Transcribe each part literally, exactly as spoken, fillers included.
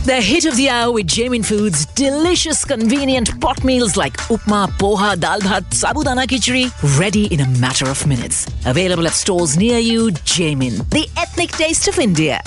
The hit of the hour with Jamin Foods. Delicious, convenient pot meals like upma, poha, dal bhat, sabudana khichdi. Ready in a matter of minutes. Available at stores near you. Jamin, the ethnic taste of India.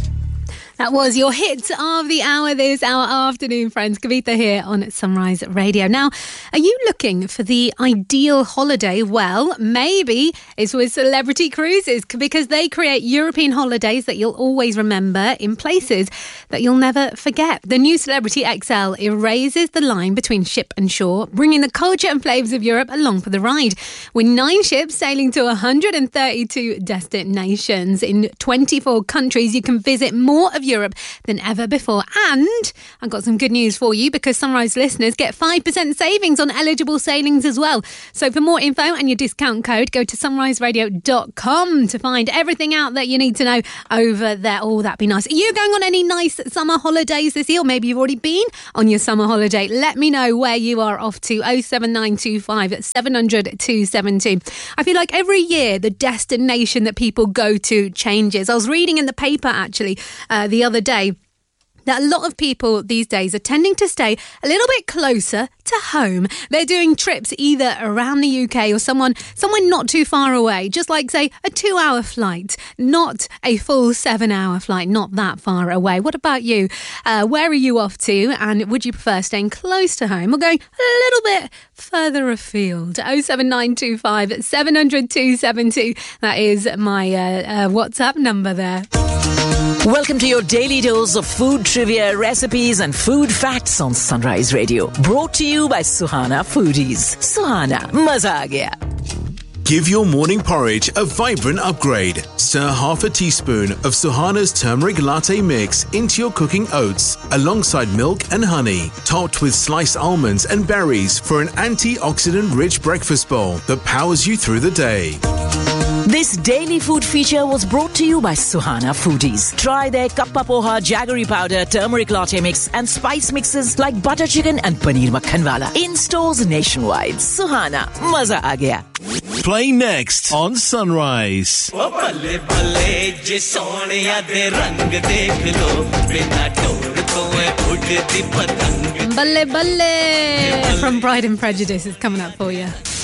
That was your hit of the hour this hour afternoon, friends. Kavita here on Sunrise Radio. Now, are you looking for the ideal holiday? Well, maybe it's with Celebrity Cruises, because they create European holidays that you'll always remember in places that you'll never forget. The new Celebrity X L erases the line between ship and shore, bringing the culture and flavours of Europe along for the ride. With nine ships sailing to one hundred thirty-two destinations in twenty-four countries, you can visit more of Europe than ever before. And I've got some good news for you, because Sunrise listeners get five percent savings on eligible sailings as well. So for more info and your discount code, go to sunrise radio dot com to find everything out that you need to know over there. Oh, that'd be nice. Are you going on any nice summer holidays this year? Or maybe you've already been on your summer holiday. Let me know where you are off to. oh seven nine two five seven hundred two seven two. I feel like every year the destination that people go to changes. I was reading in the paper actually uh, the other day that a lot of people these days are tending to stay a little bit closer to home. They're doing trips either around the U K or someone somewhere not too far away, just like, say, a two-hour flight, not a full seven-hour flight, not that far away. What about you? Uh, where are you off to? And would you prefer staying close to home or going a little bit further afield? oh seven nine two five seven hundred two seven two. That is my uh, uh, WhatsApp number there. Welcome to your daily dose of food trivia, recipes and food facts on Sunrise Radio. Brought to you by Suhana Foodies. Suhana, maza aa gaya. Give your morning porridge a vibrant upgrade. Stir half a teaspoon of Suhana's turmeric latte mix into your cooking oats alongside milk and honey, topped with sliced almonds and berries for an antioxidant-rich breakfast bowl that powers you through the day. This daily food feature was brought to you by Suhana Foodies. Try their kappa poha, jaggery powder, turmeric latte mix and spice mixes like butter chicken and paneer makhan wala in stores nationwide. Suhana, maza aa gaya. Play next on Sunrise. Balle Balle from Pride and Prejudice is coming up for you.